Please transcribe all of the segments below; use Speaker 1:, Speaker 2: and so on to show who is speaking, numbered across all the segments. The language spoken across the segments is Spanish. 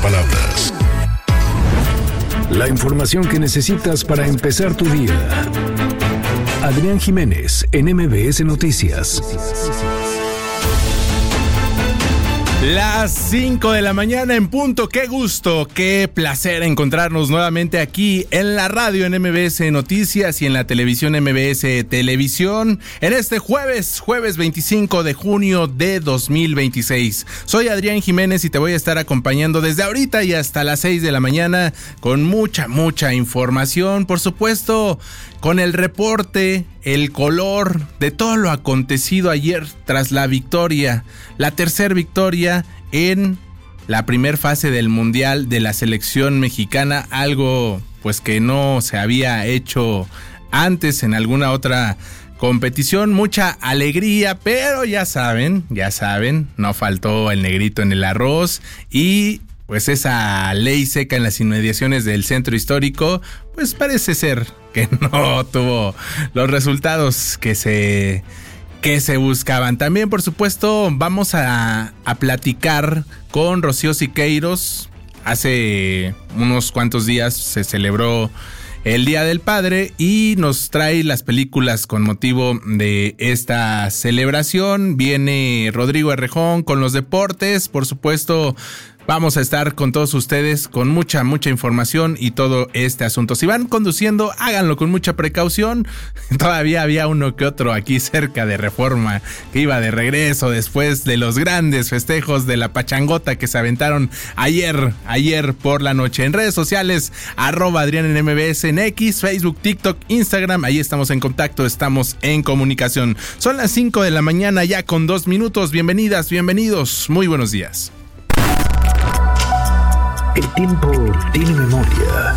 Speaker 1: palabras. La información que necesitas para empezar tu día. Adrián Jiménez en MBS Noticias.
Speaker 2: Las 5 de la mañana en punto. Qué gusto, qué placer encontrarnos nuevamente aquí en la radio en MBS Noticias y en la televisión MBS Televisión en este jueves 25 de junio de 2026. Soy Adrián Jiménez y te voy a estar acompañando desde ahorita y hasta las 6 de la mañana con mucha información, por supuesto, con el reporte, el color de todo lo acontecido ayer tras la victoria, la tercera victoria en la primer fase del Mundial de la selección mexicana, algo pues que no se había hecho antes en alguna otra competición. Mucha alegría, pero ya saben, no faltó el negrito en el arroz y pues esa ley seca en las inmediaciones del centro histórico, pues parece ser que no tuvo los resultados que se buscaban. También, por supuesto, vamos a platicar con Rocío Siqueiros. Hace unos cuantos días se celebró el Día del Padre y nos trae las películas con motivo de esta celebración. Viene Rodrigo Herrejón con los deportes, por supuesto. Vamos a estar con todos ustedes con mucha información y todo este asunto. Si van conduciendo, háganlo con mucha precaución. Todavía había uno que otro aquí cerca de Reforma que iba de regreso después de los grandes festejos de la pachangota que se aventaron ayer por la noche. En redes sociales, @Adrián en MBS, en X, Facebook, TikTok, Instagram. Ahí estamos en contacto, estamos en comunicación. Son las 5 de la mañana ya con 2 minutos. Bienvenidas, bienvenidos. Muy buenos días.
Speaker 1: El tiempo tiene memoria.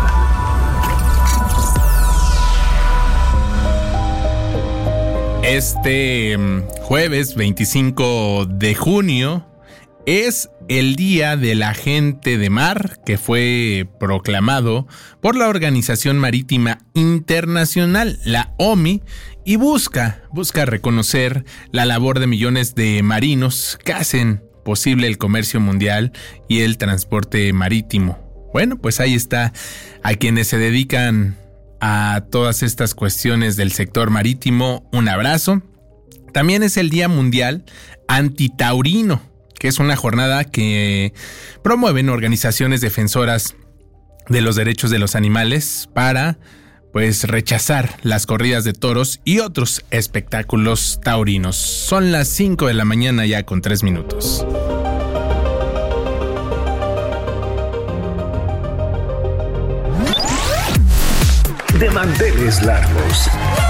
Speaker 2: Este jueves 25 de junio es el Día de la Gente de Mar, que fue proclamado por la Organización Marítima Internacional, la OMI, y busca reconocer la labor de millones de marinos que hacen posible el comercio mundial y el transporte marítimo. Bueno, pues ahí está, a quienes se dedican a todas estas cuestiones del sector marítimo, un abrazo. También es el Día Mundial Antitaurino, que es una jornada que promueven organizaciones defensoras de los derechos de los animales para pues rechazar las corridas de toros y otros espectáculos taurinos. Son las 5 de la mañana ya con 3 minutos.
Speaker 1: De manteles largos.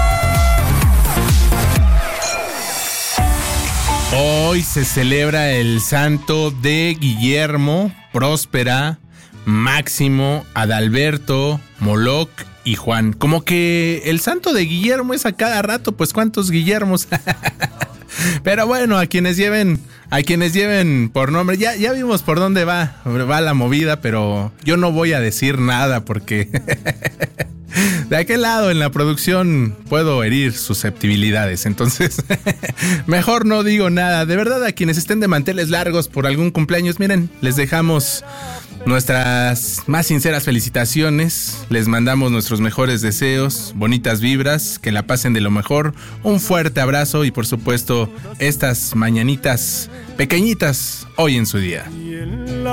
Speaker 2: Hoy se celebra el santo de Guillermo, Próspera, Máximo, Adalberto, Moloch y Juan. Como que el santo de Guillermo es a cada rato, pues ¿cuántos Guillermos? Pero bueno, a quienes lleven por nombre, ya vimos por dónde va la movida, pero yo no voy a decir nada porque de aquel lado en la producción puedo herir susceptibilidades, entonces mejor no digo nada. De verdad, a quienes estén de manteles largos por algún cumpleaños, miren, les dejamos nuestras más sinceras felicitaciones, les mandamos nuestros mejores deseos, bonitas vibras, que la pasen de lo mejor, un fuerte abrazo y por supuesto estas mañanitas pequeñitas hoy en su día.